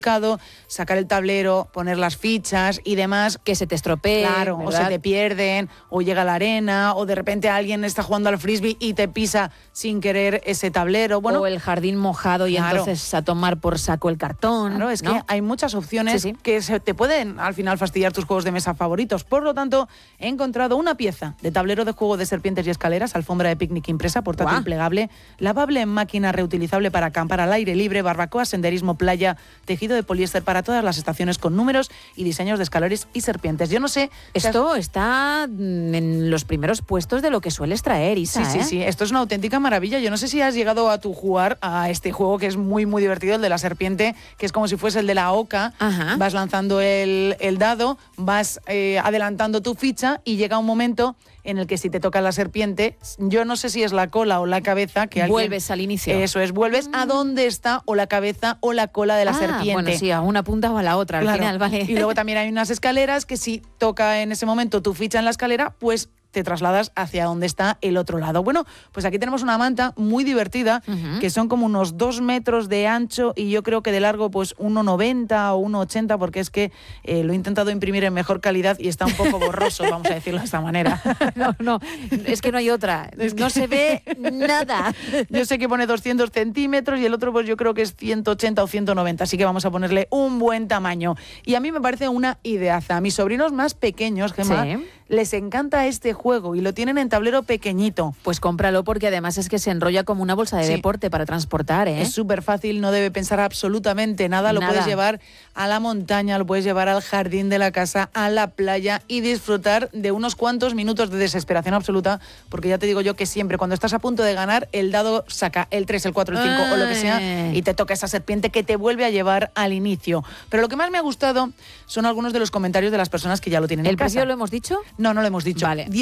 sacar el tablero, poner las fichas y demás. Que se te estropee, claro, ¿verdad? o se te pierden, o llega a la arena, o de repente alguien está jugando al frisbee y te pisa sin querer ese tablero. Bueno, o el jardín mojado y claro, entonces a tomar por saco el cartón. Claro, es ¿no? que hay muchas opciones que te pueden al final fastidiar tus juegos de mesa favoritos. Por lo tanto, he encontrado una pieza de tablero de juego de serpientes y escaleras, alfombra de picnic impresa, portátil plegable, lavable en máquina reutilizable para acampar al aire libre, barbacoa, senderismo, playa, tejido de poliéster para todas las estaciones con números y diseños de escalones y serpientes. Yo no sé... Esto está en los primeros puestos de lo que sueles traer, Isa. Sí. Esto es una auténtica maravilla. Yo no sé si has llegado a tu jugar a este juego que es muy, muy divertido, el de la serpiente, que es como si fuese el de la oca. Ajá. Vas lanzando el dado, vas adelantando tu ficha y llega un momento en el que si te toca la serpiente, yo no sé si es la cola o la cabeza, que vuelves al inicio. Eso es, vuelves a donde está o la cabeza o la cola de la serpiente. Bueno, sí, a una punta o a la otra, al final, vale. Y luego también hay unas escaleras que si toca en ese momento tu ficha en la escalera, pues te trasladas hacia donde está el otro lado. Bueno, pues aquí tenemos una manta muy divertida, que son como unos 2 metros de ancho y yo creo que de largo pues 1,90 o 1,80, porque es que lo he intentado imprimir en mejor calidad y está un poco borroso, vamos a decirlo de esta manera. No, es que no hay otra. No se ve nada. Yo sé que pone 200 centímetros y el otro pues yo creo que es 180 o 190, así que vamos a ponerle un buen tamaño. Y a mí me parece una ideaza. A mis sobrinos más pequeños, Gemma, les encanta este juego y lo tienen en tablero pequeñito. Pues cómpralo, porque además es que se enrolla como una bolsa de deporte para transportar, ¿eh? Es súper fácil, no debe pensar absolutamente nada. Lo puedes llevar a la montaña, lo puedes llevar al jardín de la casa, a la playa y disfrutar de unos cuantos minutos de desesperación absoluta, porque ya te digo yo que siempre cuando estás a punto de ganar, el dado saca el 3, el 4, el 5 o lo que sea y te toca esa serpiente que te vuelve a llevar al inicio. Pero lo que más me ha gustado son algunos de los comentarios de las personas que ya lo tienen en casa. ¿El precio lo hemos dicho? No lo hemos dicho. Vale.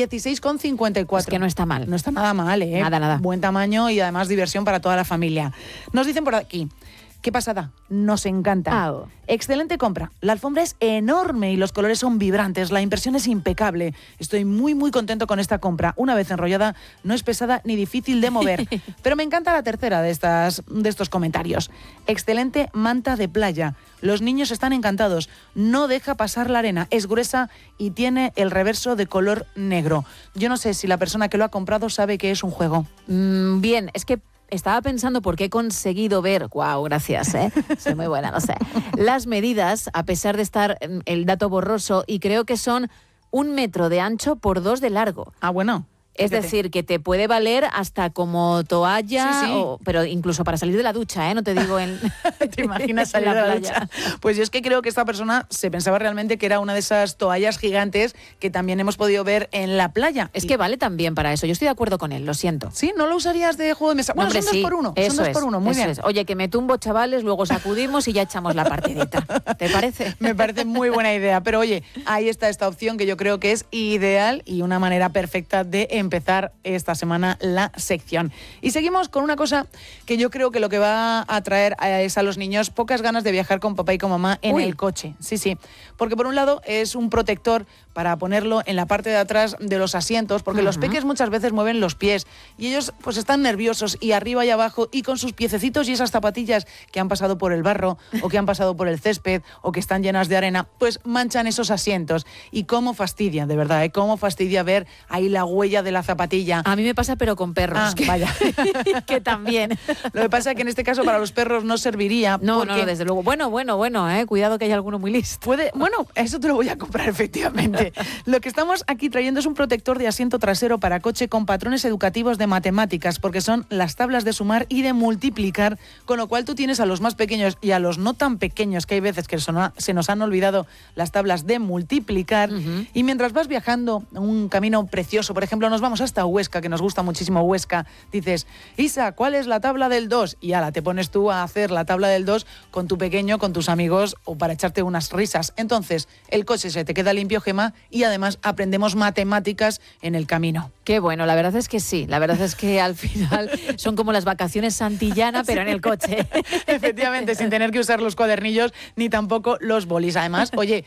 16,54. Es que no está mal. No está nada mal, ¿eh? Nada. Buen tamaño y además diversión para toda la familia. Nos dicen por aquí, qué pasada, nos encanta. Excelente compra. La alfombra es enorme y los colores son vibrantes. La impresión es impecable. Estoy muy, muy contento con esta compra. Una vez enrollada, no es pesada ni difícil de mover. Pero me encanta la tercera de estos comentarios. Excelente manta de playa. Los niños están encantados. No deja pasar la arena. Es gruesa y tiene el reverso de color negro. Yo no sé si la persona que lo ha comprado sabe que es un juego. Bien, es que estaba pensando porque he conseguido ver, guau, gracias, soy muy buena, no sé, las medidas, a pesar de estar el dato borroso, y creo que son 1 metro de ancho por 2 de largo. Ah, bueno. Es decir, que te puede valer hasta como toalla, pero incluso para salir de la ducha, no te digo en... ¿Te imaginas salir de la ducha? Pues yo es que creo que esta persona se pensaba realmente que era una de esas toallas gigantes que también hemos podido ver en la playa. Es que vale también para eso, yo estoy de acuerdo con él, lo siento. ¿Sí? ¿No lo usarías de juego de mesa? Bueno, hombre, son 2 por 1. Son 2 por 1, muy bien. Oye, que me tumbo, chavales, luego sacudimos y ya echamos la partidita. ¿Te parece? Me parece muy buena idea, pero oye, ahí está esta opción que yo creo que es ideal y una manera perfecta de empezar esta semana la sección. Y seguimos con una cosa que yo creo que lo que va a traer es a los niños pocas ganas de viajar con papá y con mamá en el coche. Sí. Porque por un lado es un protector para ponerlo en la parte de atrás de los asientos, porque los peques muchas veces mueven los pies y ellos pues están nerviosos y arriba y abajo y con sus piececitos y esas zapatillas que han pasado por el barro o que han pasado por el césped o que están llenas de arena, pues manchan esos asientos. Y cómo fastidia, de verdad, cómo fastidia ver ahí la huella de la zapatilla. A mí me pasa, pero con perros. Vaya. Que también. Lo que pasa es que en este caso para los perros no serviría. No, desde luego. Bueno, cuidado que hay alguno muy listo. Bueno, eso te lo voy a comprar efectivamente. Lo que estamos aquí trayendo es un protector de asiento trasero para coche con patrones educativos de matemáticas, porque son las tablas de sumar y de multiplicar, con lo cual tú tienes a los más pequeños y a los no tan pequeños, que hay veces que se nos han olvidado las tablas de multiplicar, y mientras vas viajando un camino precioso, por ejemplo, nos vamos hasta Huesca, que nos gusta muchísimo Huesca, dices, Isa, ¿cuál es la tabla del 2? Y ala, te pones tú a hacer la tabla del 2 con tu pequeño, con tus amigos o para echarte unas risas. Entonces, el coche se te queda limpio, Gemma, y además aprendemos matemáticas en el camino. Qué bueno, la verdad es que sí. La verdad es que al final son como las vacaciones Santillana, pero en el coche. Efectivamente, sin tener que usar los cuadernillos ni tampoco los bolis. Además, oye,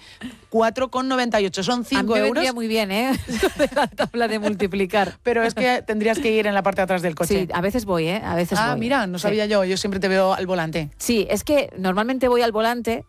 4,98 son 5 euros. A mí me vendría muy bien, la tabla de multiplicar. Pero es que tendrías que ir en la parte de atrás del coche. Sí, a veces voy, a veces voy. Mira, no sabía yo siempre te veo al volante. Sí, es que normalmente voy al volante